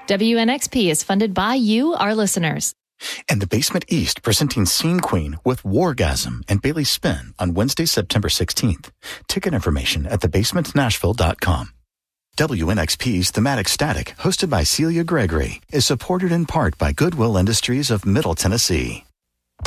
WNXP is funded by you, our listeners. And the Basement East presenting Scene Queen with Wargasm and Bailey Spin on Wednesday, September 16th. Ticket information at thebasementnashville.com. WNXP's Thematic Static, hosted by Celia Gregory, is supported in part by Goodwill Industries of Middle Tennessee.